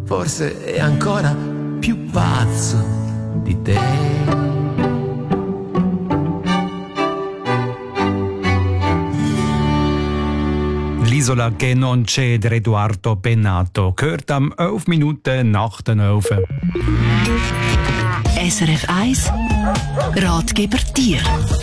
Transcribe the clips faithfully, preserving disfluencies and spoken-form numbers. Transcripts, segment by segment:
forse è ancora più pazzo di te. L'isola che non c'è di Edoardo Bennato gehört am elf Minuten nach den elf. S R F eins Ratgeber Tier.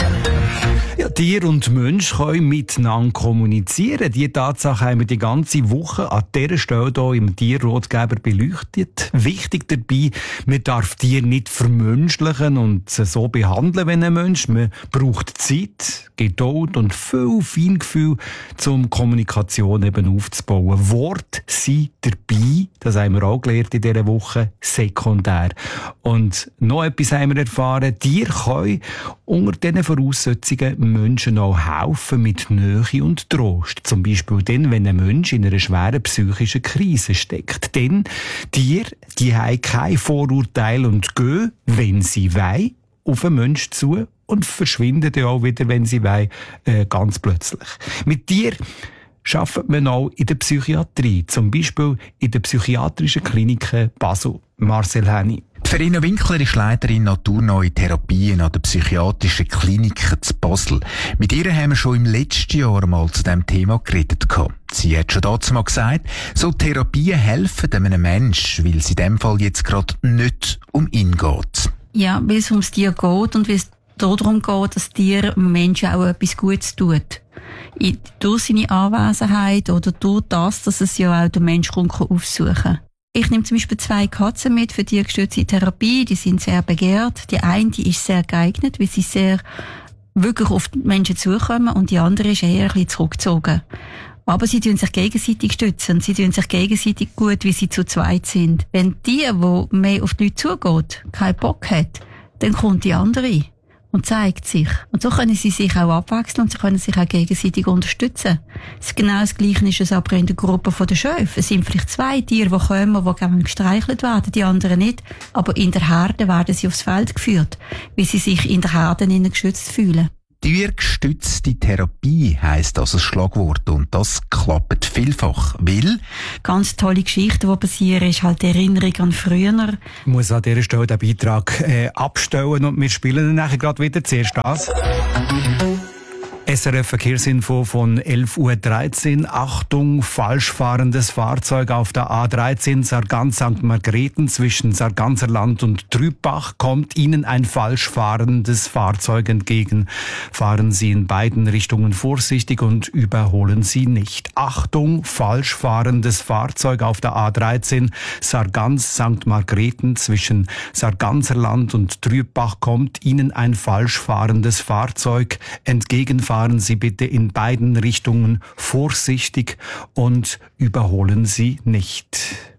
Ja, Tier und Mensch können miteinander kommunizieren. Diese Tatsache haben wir die ganze Woche an dieser Stelle hier im Tierratgeber beleuchtet. Wichtig dabei, man darf Tiere nicht vermenschlichen und sie so behandeln wie ein Mensch. Man braucht Zeit, Geduld und viel Feingefühl, um Kommunikation eben aufzubauen. Worte sind dabei, das haben wir auch gelernt in dieser Woche, sekundär. Und noch etwas haben wir erfahren, Tiere können unter diesen Voraussetzungen Menschen auch helfen mit Nähe und Trost. Zum Beispiel dann, wenn ein Mensch in einer schweren psychischen Krise steckt. Denn Tiere, die haben kein Vorurteil und gehen, wenn sie wollen, auf einen Menschen zu und verschwinden dann auch wieder, wenn sie wollen, äh, ganz plötzlich. Mit Tieren arbeitet man auch in der Psychiatrie, zum Beispiel in der psychiatrischen Klinik Basel. Marcel Henny. Verena Winkler ist Leiterin naturneue Therapien an der psychiatrischen Klinik zu Basel. Mit ihr haben wir schon im letzten Jahr mal zu diesem Thema geredet. Sie hat schon dazu mal gesagt, so Therapien helfen einem Menschen, weil es in diesem Fall jetzt gerade nicht um ihn geht. Ja, weil es ums Tier geht und weil es darum geht, dass Tier dem Menschen auch etwas Gutes tut. Durch seine Anwesenheit oder durch das, dass es ja auch den Mensch aufsuchen kann. Ich nehme zum Beispiel zwei Katzen mit für tiergestützte Therapie. Die sind sehr begehrt. Die eine die ist sehr geeignet, weil sie sehr wirklich auf die Menschen zukommen und die andere ist eher ein bisschen zurückgezogen. Aber sie tun sich gegenseitig stützen. Sie tun sich gegenseitig gut, wie sie zu zweit sind. Wenn die, die mehr auf die Leute zugeht, keinen Bock hat, dann kommt die andere und zeigt sich. Und so können sie sich auch abwechseln und sie können sich auch gegenseitig unterstützen. Das ist genau das Gleiche ist es aber in der Gruppe der Schöfe. Es sind vielleicht zwei Tiere, die kommen, die gerne gestreichelt werden, die anderen nicht. Aber in der Herde werden sie aufs Feld geführt, weil sie sich in der Herde geschützt fühlen. Tiergestützte Therapie heisst also das Schlagwort und das klappt vielfach, weil ganz tolle Geschichten, die passieren, ist halt die Erinnerung an früher. Ich muss an dieser Stelle den Beitrag äh, abstellen und wir spielen dann nachher gerade wieder. Zuerst das. S R F Verkehrsinfo von elf Uhr dreizehn. Achtung, falsch fahrendes Fahrzeug auf der A dreizehn Sargans Sankt Margrethen zwischen Sarganserland und Trübach. Kommt Ihnen ein falsch fahrendes Fahrzeug entgegen. Fahren Sie in beiden Richtungen vorsichtig und überholen Sie nicht. Achtung, falsch fahrendes Fahrzeug auf der A dreizehn Sargans Sankt Margrethen zwischen Sarganserland und Trübach. Kommt Ihnen ein falsch fahrendes Fahrzeug entgegen. Fahren Sie bitte in beiden Richtungen vorsichtig und überholen Sie nicht.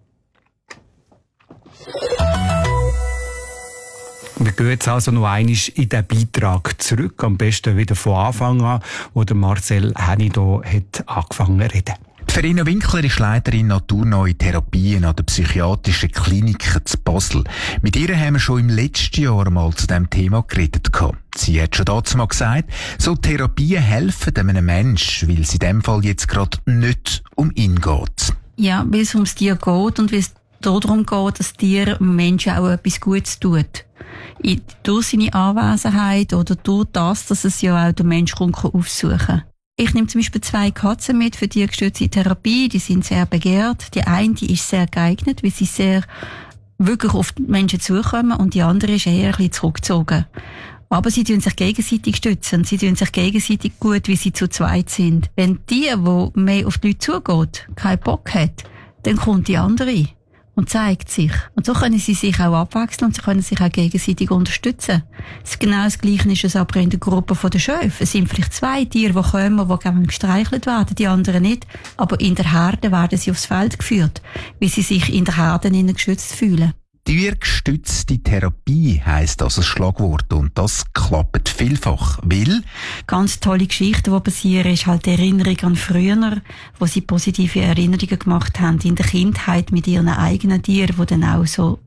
Wir gehen jetzt also noch einmal in den Beitrag zurück, am besten wieder von Anfang an, wo der Marcel Henny hier hat angefangen zu reden. Verena Winkler ist Leiterin naturneue Therapien an der psychiatrischen Klinik zu Basel. Mit ihr haben wir schon im letzten Jahr mal zu diesem Thema geredet. Sie hat schon dazu mal gesagt, so Therapien helfen einem Menschen, weil es in diesem Fall jetzt gerade nicht um ihn geht. Ja, weil es ums Tier geht und weil es darum geht, dass Tier dem Menschen auch etwas Gutes tut. Durch seine Anwesenheit oder durch das, dass es ja auch den Mensch aufsuchen kann. Ich nehme zum Beispiel zwei Katzen mit für tiergestützte Therapie. Die sind sehr begehrt. Die eine die ist sehr geeignet, weil sie sehr wirklich auf die Menschen zukommen und die andere ist eher ein bisschen zurückgezogen. Aber sie tun sich gegenseitig stützen. Sie tun sich gegenseitig gut, wie sie zu zweit sind. Wenn die, die mehr auf die Leute zugeht, keinen Bock hat, dann kommt die andere und zeigt sich. Und so können sie sich auch abwechseln und sie können sich auch gegenseitig unterstützen. Das ist genau das Gleiche ist es aber in der Gruppe der Schöfe. Es sind vielleicht zwei Tiere, die kommen, die gerne gestreichelt werden, die anderen nicht. Aber in der Herde werden sie aufs Feld geführt, weil sie sich in der Herde geschützt fühlen. Tiergestützte Therapie heisst also das Schlagwort und das klappt vielfach, weil ganz tolle Geschichten, die passieren, ist halt die Erinnerung an früher, wo sie positive Erinnerungen gemacht haben in der Kindheit mit ihren eigenen Tieren, die dann auch so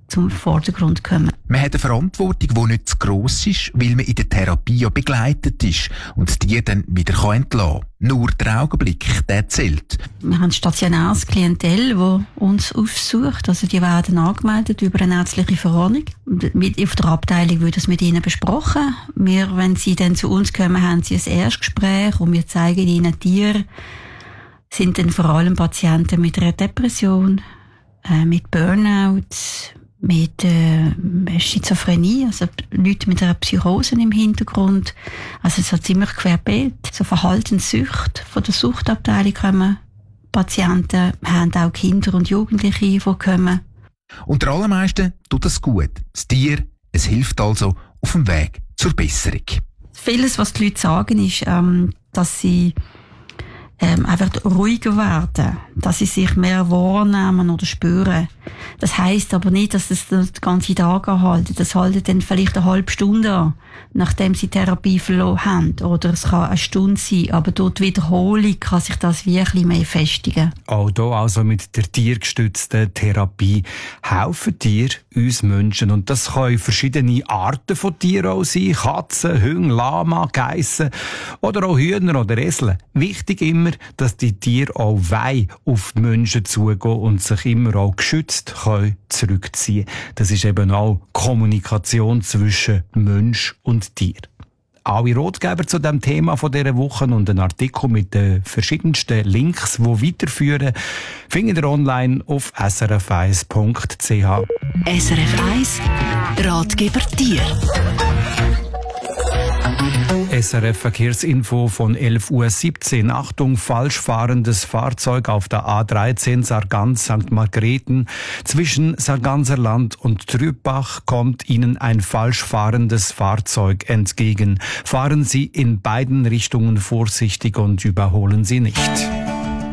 zum Vordergrund kommen. Man hat eine Verantwortung, die nicht zu gross ist, weil man in der Therapie ja begleitet ist und die dann wieder entlassen kann. Nur der Augenblick, der zählt. Wir haben ein stationäres Klientel, das uns aufsucht. Also die werden angemeldet über eine ärztliche Verordnung. Auf der Abteilung wird das mit ihnen besprochen. Wir, wenn sie dann zu uns kommen, haben sie ein Erstgespräch und wir zeigen ihnen, Tiere sind dann vor allem Patienten mit einer Depression, äh, mit Burnout, mit äh, Schizophrenie, also Leute mit einer Psychose im Hintergrund. Also so ziemlich querbeet. So Verhaltenssüchte von der Suchtabteilung kommen Patienten, haben auch Kinder und Jugendliche, die kommen. Und der allermeisten tut das gut. Das Tier, es hilft also auf dem Weg zur Besserung. Vieles, was die Leute sagen, ist, ähm, dass sie ähm, einfach ruhiger werden, dass sie sich mehr wahrnehmen oder spüren. Das heisst aber nicht, dass es den ganzen Tag anhalten. Das haltet dann vielleicht eine halbe Stunde an, nachdem sie Therapie verloren haben. Oder es kann eine Stunde sein, aber durch die Wiederholung kann sich das wirklich mehr festigen. Auch hier also mit der tiergestützten Therapie helfen Tiere uns Menschen. Und das können verschiedene Arten von Tieren auch sein. Katzen, Hunde, Lama, Geissen oder auch Hühner oder Esel. Wichtig immer, dass die Tiere auch wollen auf die Menschen zugehen und sich immer auch geschützt können zurückziehen. Das ist eben auch Kommunikation zwischen Mensch und Tier. Alle Ratgeber zu dem Thema von dieser Woche und einen Artikel mit den verschiedensten Links, die weiterführen, findet ihr online auf s r f eins punkt c h. S R F eins Ratgeber Tier. S R F Verkehrsinfo von elf Uhr siebzehn. Achtung, falsch fahrendes Fahrzeug auf der A dreizehn Sargans Sankt Margrethen. Zwischen Sarganserland und Trübach kommt Ihnen ein falsch fahrendes Fahrzeug entgegen. Fahren Sie in beiden Richtungen vorsichtig und überholen Sie nicht.